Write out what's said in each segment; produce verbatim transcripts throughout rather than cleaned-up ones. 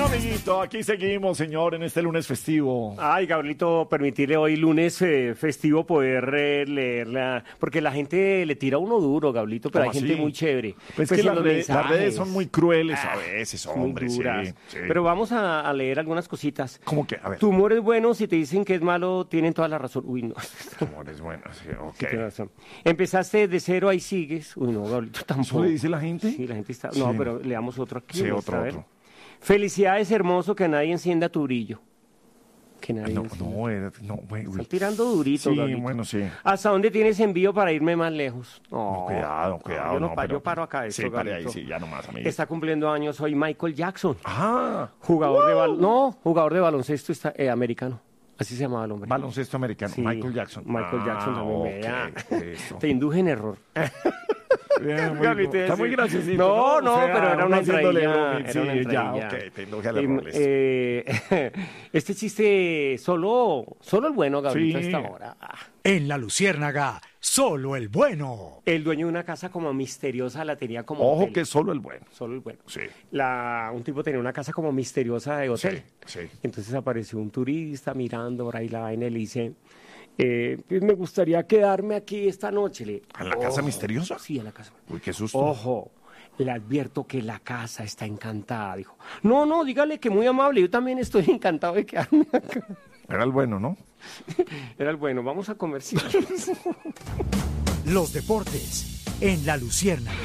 amiguito, aquí seguimos, señor, en este lunes festivo. Ay, Gabrielito, permitirle hoy lunes eh, festivo poder eh, leerla, porque la gente le tira a uno duro, Gabrielito, pero hay ¿Cómo gente así? muy chévere. Pues, Pues que en las, los redes, las mensajes. redes son muy crueles a Ah, veces, muy hombre, sí, duras. sí. Pero vamos a, a leer algunas cositas. ¿Cómo que? A ver. Tu humor es bueno, si te dicen que es malo, tienen toda la razón. Uy, no. Tu humor es bueno, sí, ok. Sí, tienes razón. Empezaste de cero, ahí sigues. Uy, no, Gabrielito, tampoco. ¿Eso le dice la gente? Sí, la gente está... Sí. No, pero leamos otro aquí. Sí, ¿no? otro, A ver. otro. Felicidades, hermoso, que nadie encienda tu brillo. Que nadie No, encienda. no, era- no, güey, Están uy. tirando durito, Sí, Gabrielito. bueno, sí. ¿Hasta dónde tienes envío para irme más lejos? No, No, cuidado, cuidado. yo, no no, pa- pero- yo paro acá esto, Sí, pare ahí, Gabrielito. sí, ya nomás, amigo. Está cumpliendo años hoy Michael Jackson, Ah, jugador de bal no, jugador de baloncesto está- eh, americano. Así se llamaba el hombre. baloncesto americano, Sí, Michael Jackson. Michael Ah, Jackson también. ok, Vea. listo. Te induje en error. Bien, muy- Gabrielito, está sí. muy graciosito. No, no, O sea, pero era uno una haciéndole entradilla, broming, era una sí, ya, entradilla. ok, te induje al Eh, error, listo. eh, este chiste, solo, solo el bueno, Gabrielito, Sí. a esta hora. Ah. En La Luciérnaga, solo el bueno. El dueño de una casa como misteriosa la tenía como Ojo hotel. que es solo el bueno. Solo el bueno. Sí. La, un tipo tenía una casa como misteriosa de hotel. Sí, sí. Entonces apareció un turista mirando por ahí la vaina y le dice, eh, pues me gustaría quedarme aquí esta noche. Le, ¿En la casa "Ojo". misteriosa? Sí, en la casa. Uy, qué susto. Ojo, le advierto que la casa está encantada. Dijo, no, no, dígale que muy amable, yo también estoy encantado de quedarme acá. Era el bueno, ¿no? Era el bueno, vamos a comercial. Los deportes en La Luciérnaga.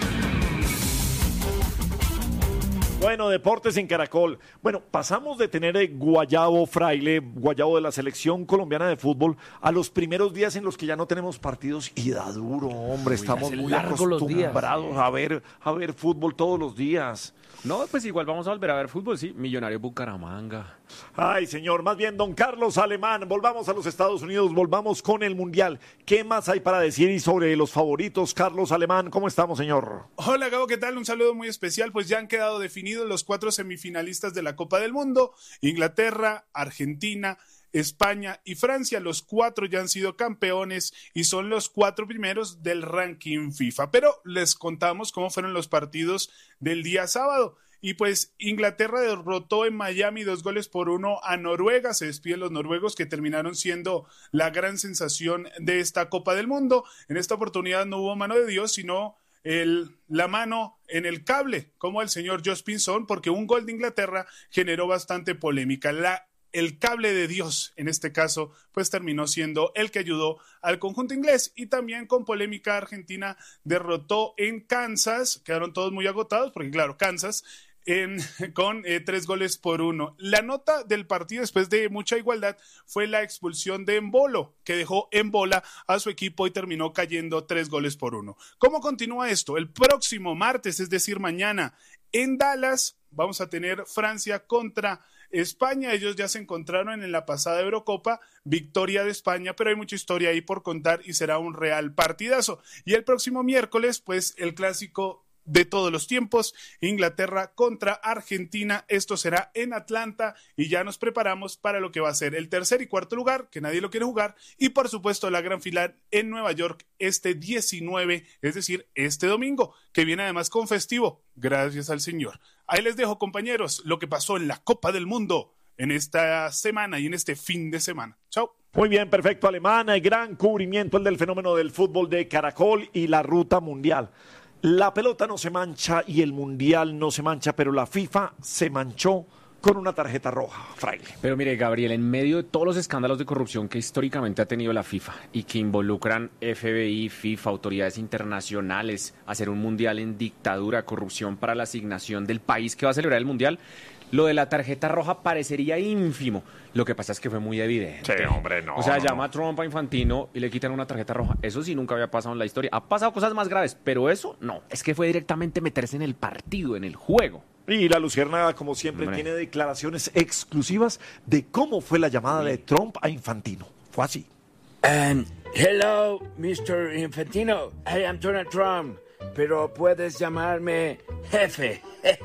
Bueno, deportes en Caracol. Bueno, pasamos de tener el Guayabo Fraile, Guayabo de la selección colombiana de fútbol, a los primeros días en los que ya no tenemos partidos y da duro, hombre. Estamos hace muy largo los días. acostumbrados a ver, a ver fútbol todos los días. No, pues igual vamos a volver a ver fútbol, sí. Millonario Bucaramanga. Ay, señor, más bien, don Carlos Alemán, volvamos a los Estados Unidos, volvamos con el Mundial. ¿Qué más hay para decir y sobre los favoritos? Carlos Alemán, ¿cómo estamos, señor? Hola Gabo, ¿qué tal? Un saludo muy especial, pues ya han quedado definidos los cuatro semifinalistas de la Copa del Mundo, Inglaterra, Argentina, España y Francia, los cuatro ya han sido campeones y son los cuatro primeros del ranking FIFA, pero les contamos cómo fueron los partidos del día sábado. Y pues Inglaterra derrotó en Miami dos goles por uno a Noruega. Se despiden los noruegos que terminaron siendo la gran sensación de esta Copa del Mundo. En esta oportunidad no hubo mano de Dios, sino el, la mano en el cable, como el señor Josh Pinson, porque un gol de Inglaterra generó bastante polémica. La El cable de Dios, en este caso, pues terminó siendo el que ayudó al conjunto inglés. Y también con polémica, Argentina derrotó en Kansas, quedaron todos muy agotados, porque claro, Kansas en, con eh, tres goles por uno. La nota del partido, después de mucha igualdad, fue la expulsión de Embolo, que dejó en bola a su equipo y terminó cayendo tres goles por uno. ¿Cómo continúa esto? El próximo martes, es decir, mañana, en Dallas, vamos a tener Francia contra España. Ellos ya se encontraron en la pasada Eurocopa, victoria de España, pero hay mucha historia ahí por contar y será un real partidazo. Y el próximo miércoles, pues el clásico de todos los tiempos, Inglaterra contra Argentina. Esto será en Atlanta y ya nos preparamos para lo que va a ser el tercer y cuarto lugar, que nadie lo quiere jugar, y por supuesto la gran final en Nueva York este diecinueve, es decir, este domingo, que viene además con festivo, gracias al Señor. Ahí les dejo, compañeros, lo que pasó en la Copa del Mundo en esta semana y en este fin de semana. Chao. Muy bien, perfecto, Alemana. Gran cubrimiento el del fenómeno del fútbol de Caracol y la ruta mundial. La pelota no se mancha y el mundial no se mancha, pero la FIFA se manchó con una tarjeta roja, Fraile. Pero mire, Gabriel, en medio de todos los escándalos de corrupción que históricamente ha tenido la FIFA y que involucran F B I, FIFA, autoridades internacionales, hacer un mundial en dictadura, corrupción para la asignación del país que va a celebrar el mundial, lo de la tarjeta roja parecería ínfimo. Lo que pasa es que fue muy evidente. Sí, hombre, no. O sea, no, llama a Trump a Infantino y le quitan una tarjeta roja. Eso sí nunca había pasado en la historia. Ha pasado cosas más graves, pero eso no. Es que fue directamente meterse en el partido, en el juego. Y la Luciérnaga, como siempre, Hombre. tiene declaraciones exclusivas de cómo fue la llamada de Trump a Infantino. Fue así. Um, hello, mister Infantino. I am Donald Trump, pero puedes llamarme jefe.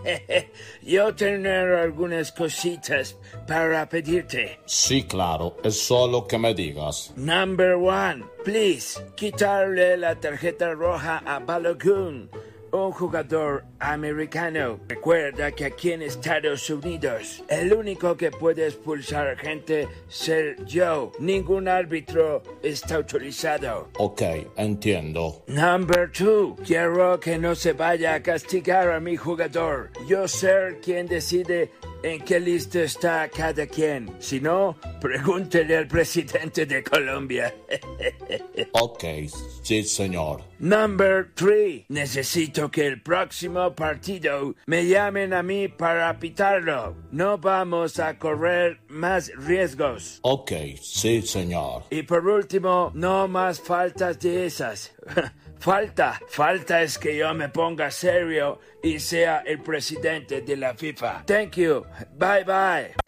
Yo tengo algunas cositas para pedirte. Sí, claro, es solo que me digas. Number one, please, quitarle la tarjeta roja a Balogun. un jugador americano. Recuerda que aquí en Estados Unidos el único que puede expulsar gente ser yo. Ningún árbitro está autorizado. Ok, entiendo. Number two, quiero que no se vaya a castigar a mi jugador. Yo ser quien decide en qué lista está cada quien. Si no, pregúntele al presidente de Colombia. Ok, sí, señor. Number three, necesito que el próximo partido me llamen a mí para pitarlo. No vamos a correr más riesgos. Ok, sí, señor. Y por último, no más faltas de esas. Falta, falta es que yo me ponga serio y sea el presidente de la FIFA. Thank you. Bye bye.